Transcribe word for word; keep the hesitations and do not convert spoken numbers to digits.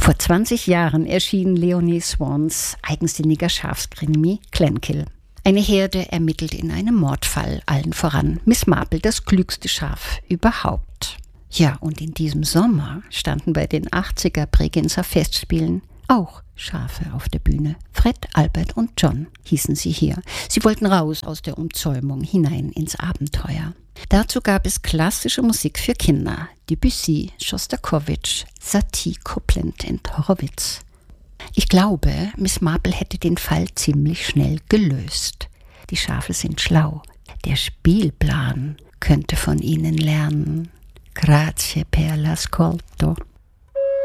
Vor zwanzig Jahren erschien Leonie Swans eigensinniger Schafskrimi Glenkill. Eine Herde ermittelt in einem Mordfall, allen voran Miss Marple, das klügste Schaf überhaupt. Ja, und in diesem Sommer standen bei den achtziger Bregenzer Festspielen auch Schafe auf der Bühne. Fred, Albert und John hießen sie hier. Sie wollten raus aus der Umzäumung hinein ins Abenteuer. Dazu gab es klassische Musik für Kinder. Debussy, Schostakowitsch, Satie, Copland und Horowitz. Ich glaube, Miss Marple hätte den Fall ziemlich schnell gelöst. Die Schafe sind schlau. Der Spielplan könnte von ihnen lernen. Grazie per l'ascolto.